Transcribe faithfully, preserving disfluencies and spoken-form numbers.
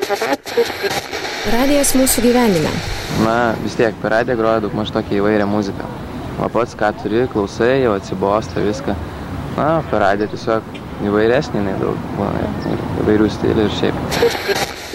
Radijas mūsų gyvenime. Na, vis tiek, per radiją groja daug maž tokia įvairią muziką. O pats, ką turi, klausai, jau atsibosta viską. Na, per radiją tiesiog įvairesnį, daug, įvairių stilių ir šiaip.